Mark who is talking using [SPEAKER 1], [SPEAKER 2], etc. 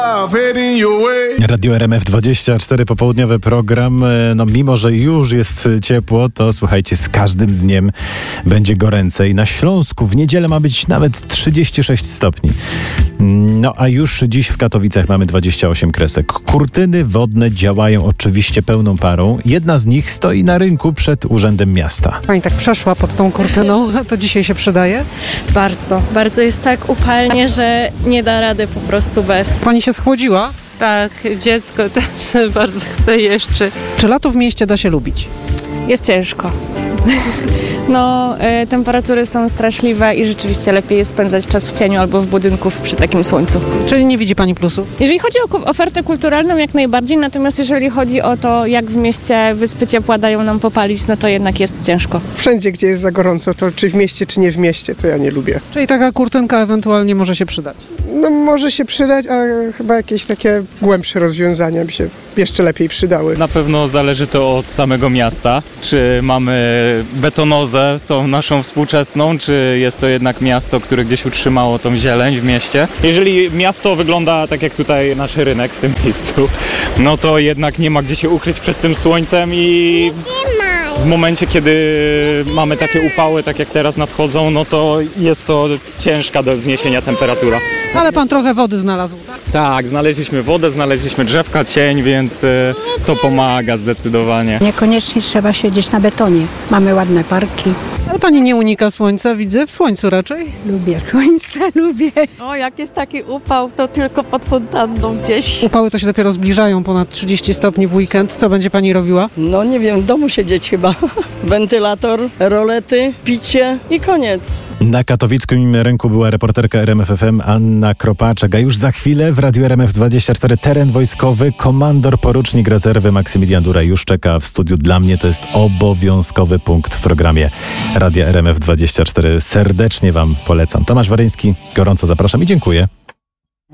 [SPEAKER 1] Radio RMF24, popołudniowy program. No mimo, że już jest ciepło, to słuchajcie, z każdym dniem będzie goręcej. Na Śląsku w niedzielę ma być nawet 36 stopni. No a już dziś w Katowicach mamy 28 kresek. Kurtyny wodne działają oczywiście pełną parą. Jedna z nich stoi na rynku przed Urzędem Miasta.
[SPEAKER 2] Pani tak przeszła pod tą kurtyną, to dzisiaj się przydaje?
[SPEAKER 3] Bardzo jest tak upalnie, że nie da rady po prostu bez.
[SPEAKER 2] Pani się schłodziła?
[SPEAKER 4] Tak, dziecko też bardzo chce jeszcze.
[SPEAKER 2] Czy lato w mieście da się lubić?
[SPEAKER 3] Jest ciężko. Temperatury są straszliwe i rzeczywiście lepiej jest spędzać czas w cieniu albo w budynku przy takim słońcu.
[SPEAKER 2] Czyli nie widzi pani plusów?
[SPEAKER 3] Jeżeli chodzi o ofertę kulturalną, jak najbardziej, natomiast jeżeli chodzi o to, jak w mieście wyspy ciepła dają nam popalić, no to jednak jest ciężko.
[SPEAKER 5] Wszędzie, gdzie jest za gorąco, to czy w mieście, czy nie w mieście, to ja nie lubię.
[SPEAKER 2] Czyli taka kurtynka ewentualnie może się przydać?
[SPEAKER 5] No może się przydać, ale chyba jakieś takie głębsze rozwiązania by się jeszcze lepiej przydały.
[SPEAKER 6] Na pewno zależy to od samego miasta, czy mamy betonozę, tą naszą współczesną, czy jest to jednak miasto, które gdzieś utrzymało tą zieleń w mieście. Jeżeli miasto wygląda tak jak tutaj nasz rynek w tym miejscu, no to jednak nie ma gdzie się ukryć przed tym słońcem i w momencie, kiedy mamy takie upały, tak jak teraz nadchodzą, no to jest to ciężka do zniesienia temperatura.
[SPEAKER 2] Ale pan trochę wody znalazł, tak?
[SPEAKER 6] Tak, znaleźliśmy wodę, znaleźliśmy drzewka, cień, więc to pomaga zdecydowanie.
[SPEAKER 7] Niekoniecznie trzeba siedzieć na betonie. Mamy ładne parki.
[SPEAKER 2] Ale pani nie unika słońca, widzę, w słońcu raczej?
[SPEAKER 7] Lubię słońce, lubię.
[SPEAKER 4] O, jak jest taki upał, to tylko pod fontanną gdzieś.
[SPEAKER 2] Upały to się dopiero zbliżają, ponad 30 stopni w weekend. Co będzie pani robiła?
[SPEAKER 8] No nie wiem, w domu siedzieć chyba. Wentylator, rolety, picie i koniec.
[SPEAKER 1] Na katowickim rynku była reporterka RMF FM Anna Kropaczek, a już za chwilę w Radiu RMF24 teren wojskowy. Komandor porucznik rezerwy Maksymilian Dura już czeka w studiu. Dla mnie to jest obowiązkowy punkt w programie Radia RMF24. Serdecznie wam polecam. Tomasz Waryński, gorąco zapraszam i dziękuję.